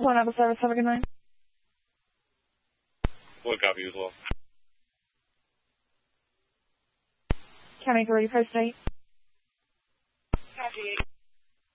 One other service, have a good night. What copy as well? County 3, post 8. Copy 8.